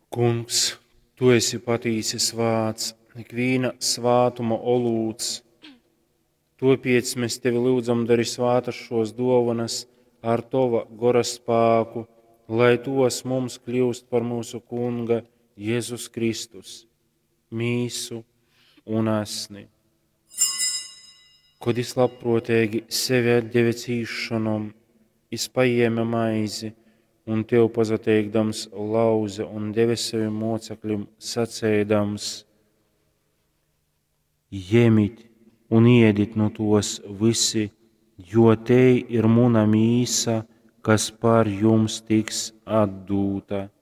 Kungs, tu esi patīsis vārds, ikviena svātuma olūts. Tāpēc mēs tevi lūdzam, dari svātas šos dāvanas ar tova gora spēku, lai tos mums kļūst par mūsu Kunga Jēzus Kristus, mīsu un asni. Kad es labprātīgi sevi atdeve cīšanom, es paēmu maizi un tev pazateikdams lauze un deve saviem mocekļiem sacēdams: Ņemiet un ēdiet no tos visi, jo te ir mana mīsa, kas par jums tiks atdūta.